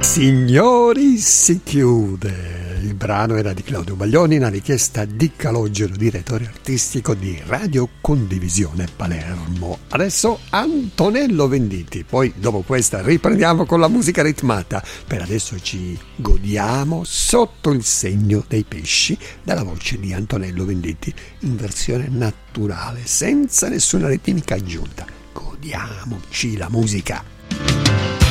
Signori, si chiude. Il brano era di Claudio Baglioni, una richiesta di Calogero, direttore artistico di Radio Condivisione Palermo. Adesso Antonello Venditti, poi dopo questa riprendiamo con la musica ritmata. Per adesso ci godiamo Sotto il segno dei pesci dalla voce di Antonello Venditti in versione naturale, senza nessuna ritmica aggiunta. Godiamoci la musica.